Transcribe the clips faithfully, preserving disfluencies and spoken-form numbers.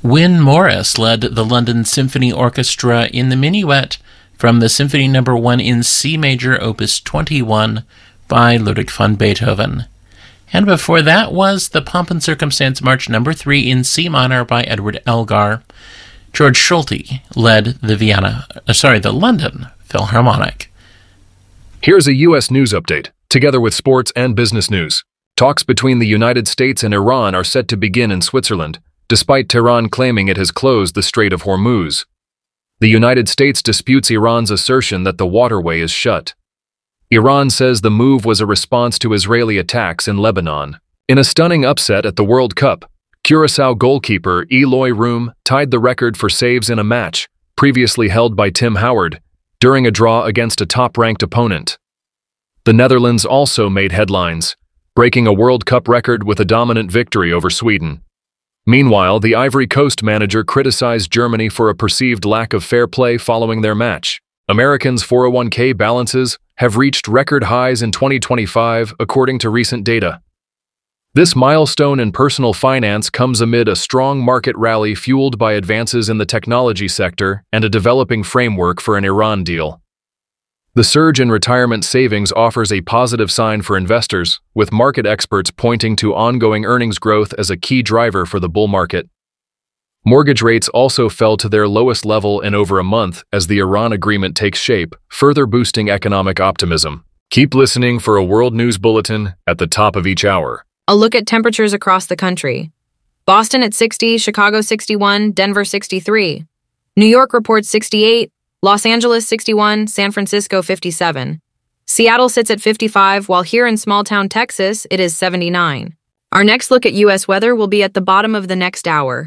Wyn Morris led the London Symphony Orchestra in the minuet from the Symphony Number one in C Major, Opus twenty-one, by Ludwig van Beethoven. And before that was the Pomp and Circumstance March Number three in C minor by Edward Elgar. George Schulte led the Vienna, uh, sorry, the London Philharmonic. Here's a U S news update, together with sports and business news. Talks between the United States and Iran are set to begin in Switzerland, despite Tehran claiming it has closed the Strait of Hormuz. The United States disputes Iran's assertion that the waterway is shut. Iran says the move was a response to Israeli attacks in Lebanon. In a stunning upset at the World Cup, Curaçao goalkeeper Eloy Room tied the record for saves in a match, previously held by Tim Howard, during a draw against a top-ranked opponent. The Netherlands also made headlines, breaking a World Cup record with a dominant victory over Sweden. Meanwhile, the Ivory Coast manager criticized Germany for a perceived lack of fair play following their match. Americans' four oh one k balances have reached record highs in twenty twenty-five, according to recent data. This milestone in personal finance comes amid a strong market rally fueled by advances in the technology sector and a developing framework for an Iran deal. The surge in retirement savings offers a positive sign for investors, with market experts pointing to ongoing earnings growth as a key driver for the bull market. Mortgage rates also fell to their lowest level in over a month as the Iran agreement takes shape, further boosting economic optimism. Keep listening for a world news bulletin at the top of each hour. A look at temperatures across the country. Boston at sixty, Chicago sixty-one, Denver sixty-three. New York reports sixty-eight, Los Angeles sixty-one, San Francisco fifty-seven. Seattle sits at fifty-five, while here in small-town Texas, it is seventy-nine. Our next look at U S weather will be at the bottom of the next hour.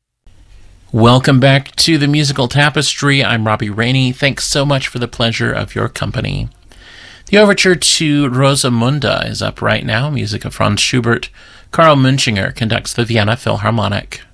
Welcome back to the Musical Tapestry. I'm Robbie Rainey. Thanks so much for the pleasure of your company. The overture to Rosamunda is up right now, music of Franz Schubert. Karl Munchinger conducts the Vienna Philharmonic.